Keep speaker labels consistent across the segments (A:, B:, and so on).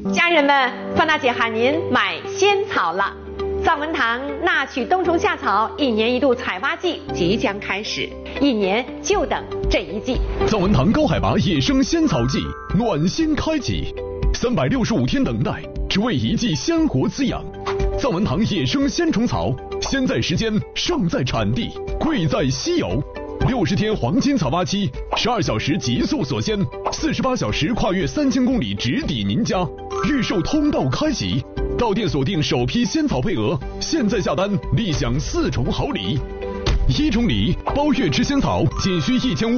A: 家人们，范大姐喊您买仙草了。藏文堂纳曲冬虫夏草1年1度采挖季即将开始，1年就等这一季。
B: 藏文堂高海拔野生仙草季暖心开启，365天等待，只为一季鲜活滋养。藏文堂野生鲜虫草，先在时间，胜在产地，贵在稀有。60天黄金采挖期，12小时极速锁鲜，48小时跨越3000公里直抵您家。预售通道开启，到店锁定首批仙草配额，现在下单立享4重好礼。1重礼，包月吃仙草仅需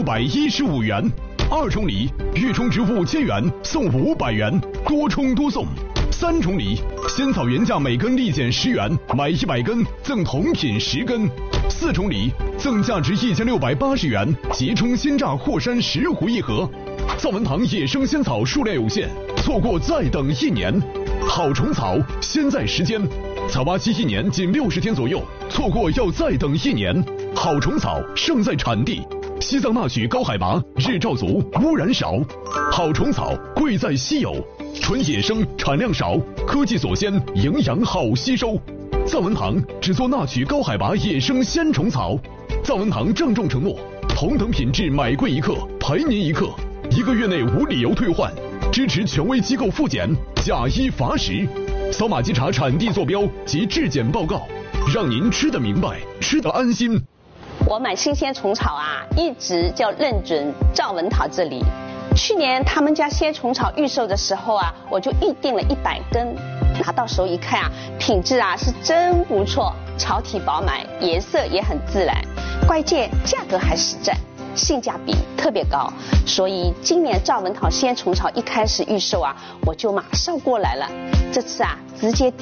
B: 1515元；2重礼，预充值5000元送500元，多充多送。3重礼，仙草原价每根立减10元，买100根赠同品10根。4重礼，赠价值1680元即充鲜榨霍山10壶1盒。藏文堂野生仙草数量有限，错过再等1年。好虫草，先在时间，采挖期1年仅60天左右，错过要再等1年。好虫草，胜在产地。西藏纳曲高海拔，日照足，污染少。好虫草，贵在稀有，纯野生，产量少，科技锁鲜，营养好吸收。藏文堂只做纳曲高海拔野生鲜虫草。藏文堂郑重承诺，同等品质买贵1克赔您1克，1个月内无理由退换，支持权威机构复检，假一罚10。扫码稽查产地坐标及质检报告，让您吃得明白，吃得安心。
C: 我买新鲜虫草啊，一直就认准藏文堂这里。去年他们家鲜虫草预售的时候啊，我就预定了100根，拿到手一看啊，品质啊是真不错，草体饱满，颜色也很自然，关键价格还实在，性价比特别高，所以今年藏文堂鲜虫草一开始预售啊，我就马上过来了。这次啊，直接